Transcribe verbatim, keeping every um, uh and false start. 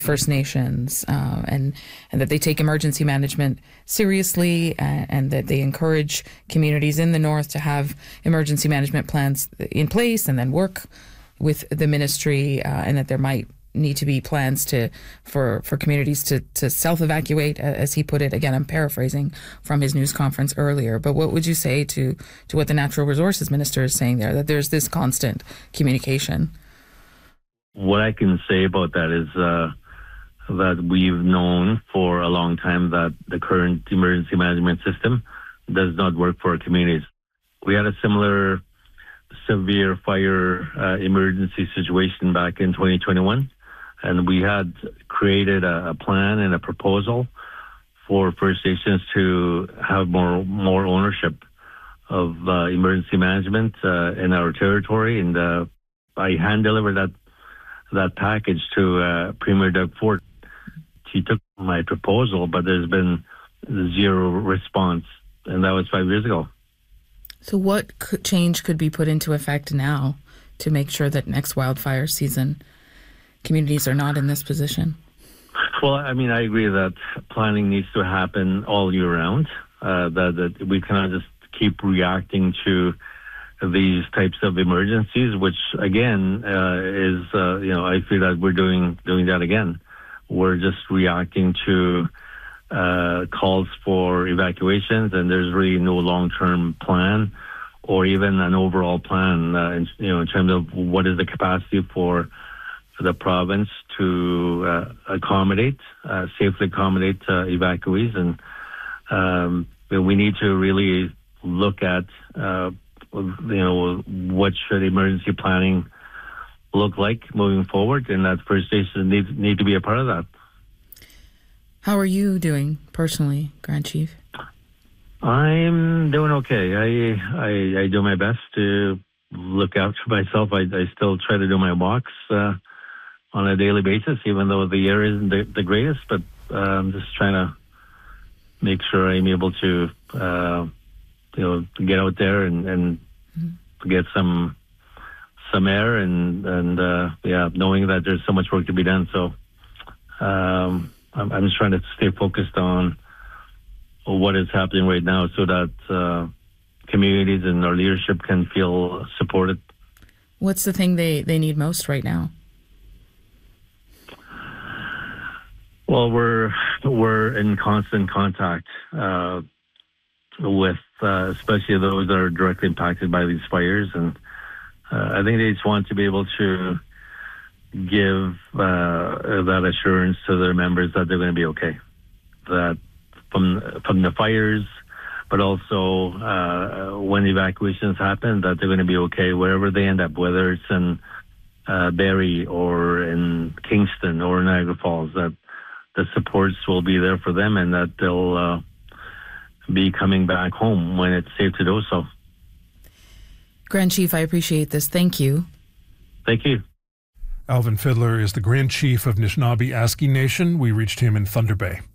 First Nations, uh, and and that they take emergency management seriously, and, and that they encourage communities in the north to have emergency management plans in place and then work with the ministry, uh, and that there might need to be plans to for, for communities to, to self-evacuate, as he put it. Again, I'm paraphrasing from his news conference earlier, but what would you say to, to what the Natural Resources Minister is saying there, that there's this constant communication? What I can say about that is uh, that we've known for a long time that the current emergency management system does not work for our communities. We had a similar severe fire uh, emergency situation back in twenty twenty-one. And we had created a, a plan and a proposal for First Nations to have more more ownership of uh, emergency management uh, in our territory. And uh, I hand delivered that that package to uh, Premier Doug Ford. He took my proposal, but there's been zero response, and that was five years ago. So what could, change could be put into effect now to make sure that next wildfire season communities are not in this position? Well, I mean, I agree that planning needs to happen all year round, uh, that, that we cannot just keep reacting to these types of emergencies, which, again, uh, is, uh, you know, I feel that we're doing doing that again. We're just reacting to uh, calls for evacuations, and there's really no long-term plan or even an overall plan, uh, in, you know, in terms of what is the capacity for the province to uh, accommodate, uh, safely accommodate uh, evacuees. And um, we need to really look at, uh, you know, what should emergency planning look like moving forward, and that First Nations need, need to be a part of that. How are you doing personally, Grand Chief? I'm doing okay. I, I, I do my best to look out for myself. I, I still try to do my walks uh, on a daily basis, even though the air isn't the, the greatest, but uh, I'm just trying to make sure I'm able to, uh, you know, get out there and, and mm-hmm. get some some air and, and uh, yeah, knowing that there's so much work to be done. So um, I'm, I'm just trying to stay focused on what is happening right now so that uh, communities and our leadership can feel supported. What's the thing they, they need most right now? Well, we're we're in constant contact uh, with, uh, especially those that are directly impacted by these fires, and uh, I think they just want to be able to give uh, that assurance to their members that they're going to be okay, that from from the fires, but also uh, when evacuations happen, that they're going to be okay wherever they end up, whether it's in uh, Barrie or in Kingston or Niagara Falls, that the supports will be there for them, and that they'll uh, be coming back home when it's safe to do so. Grand Chief, I appreciate this. Thank you. Thank you. Alvin Fiddler is the Grand Chief of Anishinaabe Aski Nation. We reached him in Thunder Bay.